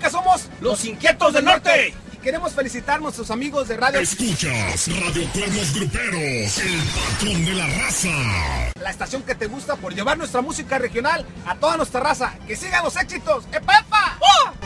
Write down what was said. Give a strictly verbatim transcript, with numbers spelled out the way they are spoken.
que somos los Inquietos del Norte. Y queremos felicitar a nuestros amigos de radio. Escuchas Radio Cuernos Gruperos, el patrón de la raza. La estación que te gusta por llevar nuestra música regional a toda nuestra raza. ¡Que sigan los éxitos! ¡Epa, epa! ¡Oh!